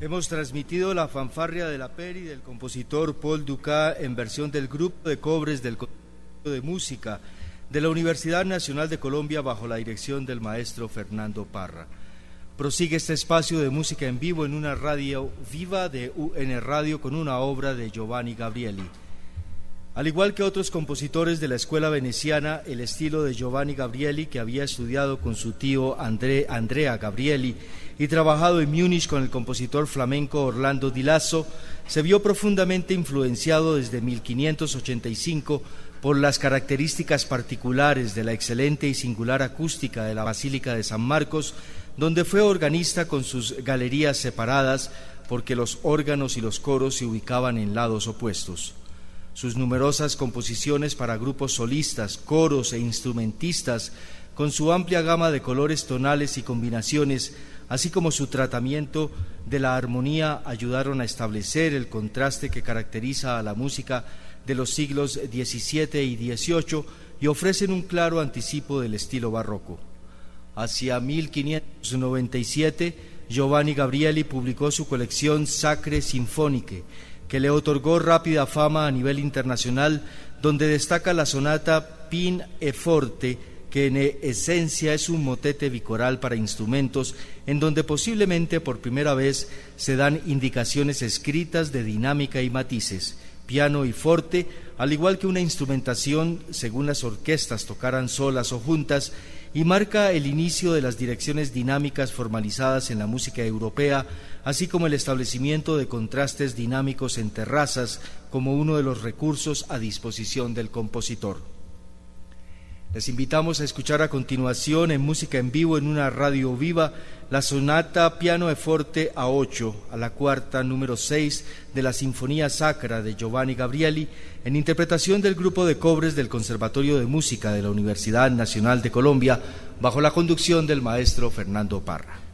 Hemos transmitido la fanfarria de la Peri del compositor Paul Dukas en versión del grupo de cobres del Conservatorio de Música de la Universidad Nacional de Colombia bajo la dirección del maestro Fernando Parra. Prosigue este espacio de música en vivo en una radio viva de UN Radio con una obra de Giovanni Gabrieli. Al igual que otros compositores de la escuela veneciana, el estilo de Giovanni Gabrieli, que había estudiado con su tío Andrea Gabrieli y trabajado en Múnich con el compositor flamenco Orlando Di Lasso, se vio profundamente influenciado desde 1585 por las características particulares de la excelente y singular acústica de la Basílica de San Marcos, donde fue organista con sus galerías separadas porque los órganos y los coros se ubicaban en lados opuestos. Sus numerosas composiciones para grupos solistas, coros e instrumentistas, con su amplia gama de colores tonales y combinaciones, así como su tratamiento de la armonía, ayudaron a establecer el contraste que caracteriza a la música de los siglos XVII y XVIII y ofrecen un claro anticipo del estilo barroco. Hacia 1597, Giovanni Gabrieli publicó su colección Sacre Sinfoniche, que le otorgó rápida fama a nivel internacional, donde destaca la sonata Pin e Forte, que en esencia es un motete bicoral para instrumentos, en donde posiblemente por primera vez se dan indicaciones escritas de dinámica y matices, piano y forte, al igual que una instrumentación según las orquestas tocaran solas o juntas, y marca el inicio de las direcciones dinámicas formalizadas en la música europea, así como el establecimiento de contrastes dinámicos en terrazas como uno de los recursos a disposición del compositor. Les invitamos a escuchar a continuación en música en vivo en una radio viva la sonata Piano e Forte a 8, a la cuarta número 6 de la Sinfonía Sacra de Giovanni Gabrieli, en interpretación del grupo de cobres del Conservatorio de Música de la Universidad Nacional de Colombia, bajo la conducción del maestro Fernando Parra.